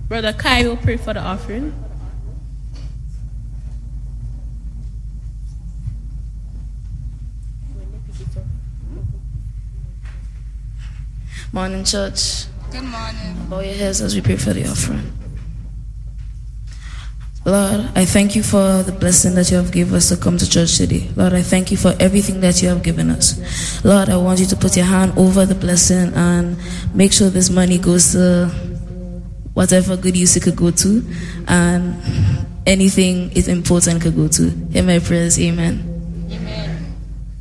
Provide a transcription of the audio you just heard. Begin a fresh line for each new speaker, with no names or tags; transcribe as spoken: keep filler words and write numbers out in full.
Brother Kai will pray for the offering.
Morning, church.
Good morning.
Bow your heads as we pray for the offering. Lord, I thank you for the blessing that you have given us to come to church today. Lord, I thank you for everything that you have given us. Lord, I want you to put your hand over the blessing and make sure this money goes to whatever good use it could go to, and anything is important could go to. Hear my prayers. Amen.